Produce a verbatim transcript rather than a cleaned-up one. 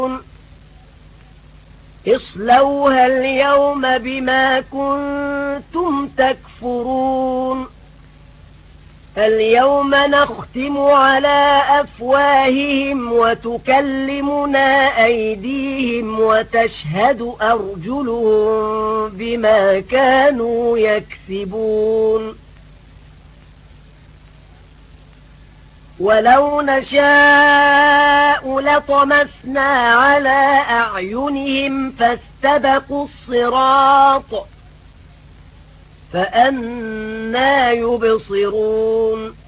اصلوها اليوم بما كنتم تكفرون اليوم نختم على أفواههم وتكلمنا أيديهم وتشهد أرجلهم بما كانوا يكسبون ولو نشاء لطمسنا على أعينهم فاستبقوا الصراط فأنى يبصرون